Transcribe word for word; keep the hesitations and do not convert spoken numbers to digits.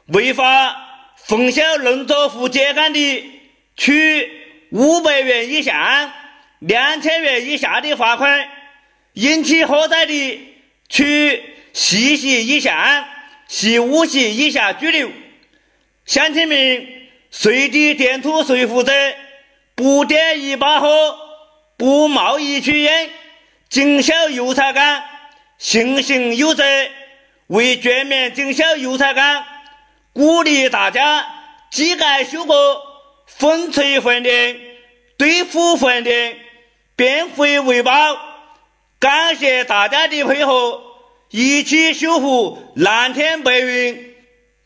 违法封销农作物秸秆的，处五百元以下两千元以下的罚款；引起火灾的，处系息以下系五息以下拘留。乡亲们，随地填土随负责，不点一把火，不冒一曲烟，谨守油菜岗，信行有责。为全面谨守油菜岗，鼓励大家机改修过，风吹饭店，对付饭店，变废为宝。感谢大家的配合，一起守护蓝天白云。